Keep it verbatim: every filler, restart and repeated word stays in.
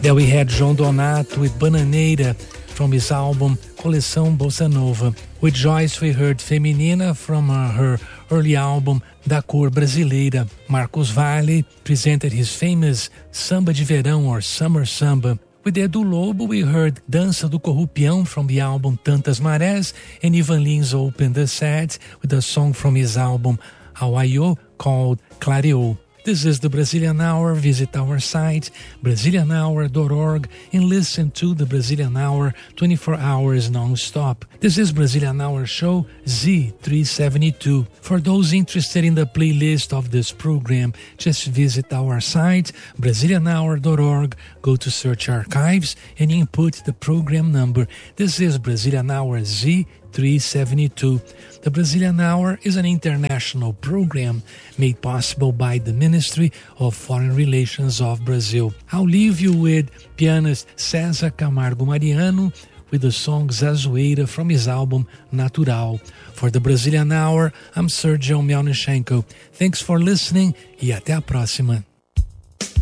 There we had João Donato with Bananeira from his album Coleção Bossa Nova. With Joyce we heard Feminina from uh, her early album Da Cor Brasileira. Marcos Valle presented his famous Samba de Verão or Summer Samba. With Edu Lobo we heard Dança do Corrupião from the album Tantas Marés, and Ivan Lins opened the set with a song from his album Hawaii called Clareou. This is the Brazilian Hour. Visit our site, Brazilian hour dot org, and listen to the Brazilian Hour twenty-four hours non-stop. This is Brazilian Hour Show Z three seventy-two. For those interested in the playlist of this program, just visit our site, Brazilian hour dot org, go to Search Archives, and input the program number. This is Brazilian Hour Z three seventy-two. The Brazilian Hour is an international program made possible by the Ministry of Foreign Relations of Brazil. I'll leave you with pianist César Camargo Mariano with the song Zazueira from his album Natural. For the Brazilian Hour, I'm Sergio Melnichenko. Thanks for listening e até a próxima.